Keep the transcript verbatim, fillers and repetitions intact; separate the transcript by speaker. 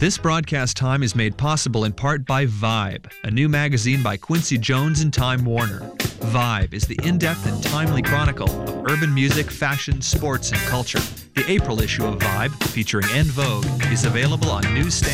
Speaker 1: This broadcast time is made possible in part by Vibe, a new magazine by Quincy Jones and Time Warner. Vibe is the in-depth and timely chronicle of urban music, fashion, sports, and culture. The April issue of Vibe, featuring En Vogue, is available on newsstands.